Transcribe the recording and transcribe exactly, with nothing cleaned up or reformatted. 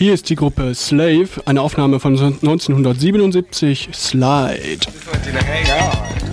Hier ist die Gruppe Slave, eine Aufnahme von neunzehnhundertsiebenundsiebzig, Slide. Just want you to hang on.